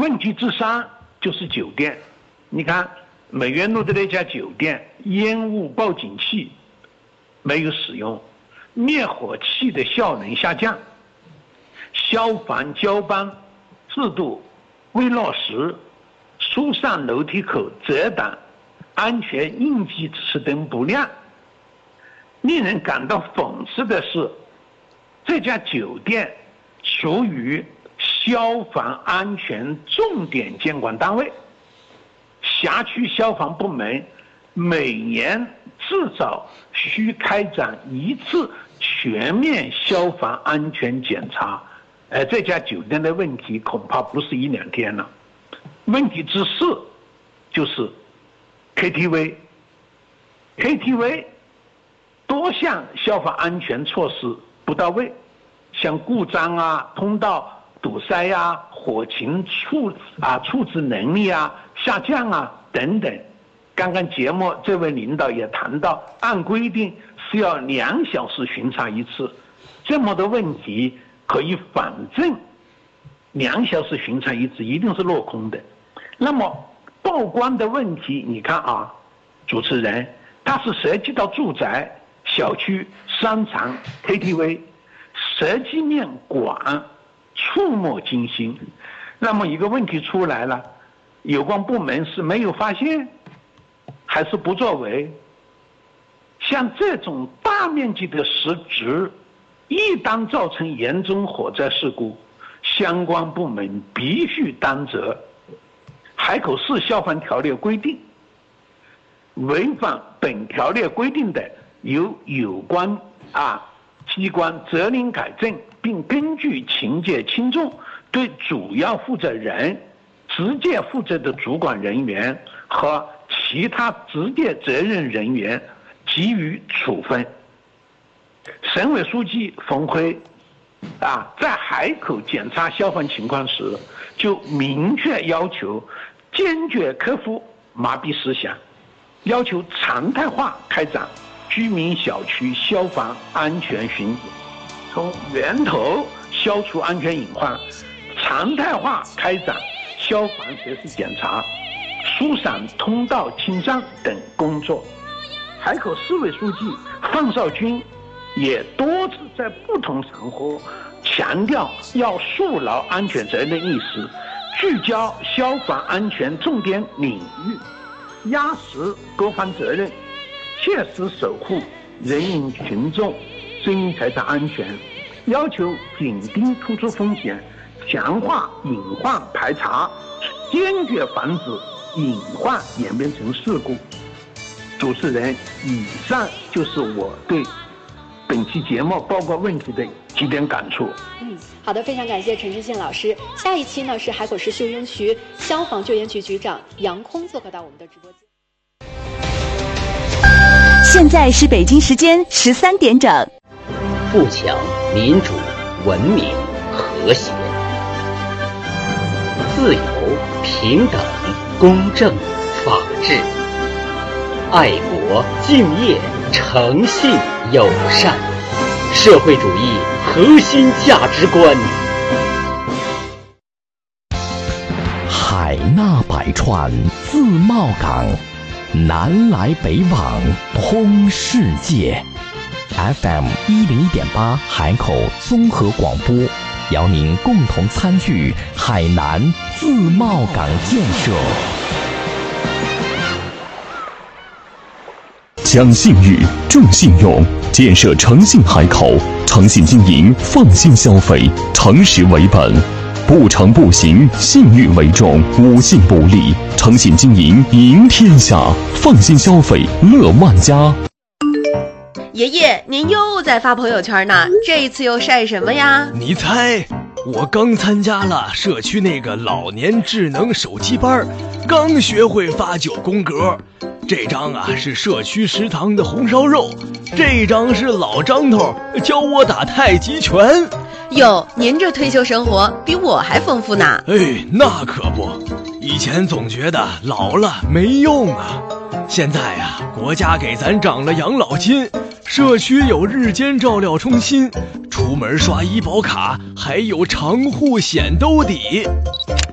问题之三就是酒店。你看美园路的那家酒店，烟雾报警器没有使用，灭火器的效能下降，消防交班制度未落实，疏散楼梯口遮挡，安全应急指示灯不亮。令人感到讽刺的是，这家酒店属于消防安全重点监管单位，辖区消防部门每年至少需开展一次全面消防安全检查。这家酒店的问题恐怕不是一两天了。问题之四就是 KTV 多项消防安全措施不到位，像故障啊、通道堵塞啊、火情处置能力啊下降啊等等。刚刚节目这位领导也谈到，按规定是要2小时巡查一次，这么多问题可以反证2小时巡查一次一定是落空的。那么曝光的问题，你看啊，主持人，它是涉及到住宅、小区、商场、KTV， 涉及面广，触目惊心。那么一个问题出来了，有关部门是没有发现，还是不作为？像这种大面积的失职，一旦造成严重火灾事故，相关部门必须担责。海口市消防条例规定，违反本条例规定的，由有关机关责令改正，并根据情节轻重，对主要负责人、直接负责的主管人员和其他直接责任人员给予处分。省委书记冯辉在海口检查消防情况时，就明确要求坚决克服麻痹思想，要求常态化开展居民小区消防安全巡检，从源头消除安全隐患，常态化开展消防设施检查、疏散通道清障等工作。海口市委书记范少军也多次在不同场合强调要树牢安全责任意识，聚焦消防安全重点领域，压实各方责任，切实守护人民群众生命财产安全，要求紧盯突出风险，强化隐患排查，坚决防止隐患演变成事故。主持人，以上就是我对本期节目包括问题的几点感触。 好的，非常感谢陈志宪老师。下一期呢是海口市秀英区消防救援局局长杨空做客到我们的直播间。 现在是北京时间13点整。 富强、民主、文明、和谐、自由、平等、公正、法治、爱国、敬业、诚信、友善，社会主义核心价值观。 海纳百川，自贸港，南来北往，通世界。FM 101.8海口综合广播，邀您共同参与海南自贸港建设。 讲信誉，重信用，建设诚信海口，诚信经营，放心消费，诚实为本，不诚不行，信誉为重，无信不立，诚信经营赢天下，放心消费乐万家。 爷爷，您又在发朋友圈呢，这一次又晒什么呀？ 你猜，我刚参加了社区那个老年智能手机班，刚学会发9宫格。这张是社区食堂的红烧肉，这张是老张头教我打太极拳。 哟，您这退休生活比我还丰富呢。 那可不，以前总觉得老了没用啊，现在国家给咱涨了养老金，社区有日间照料中心，出门刷医保卡还有长户险兜底。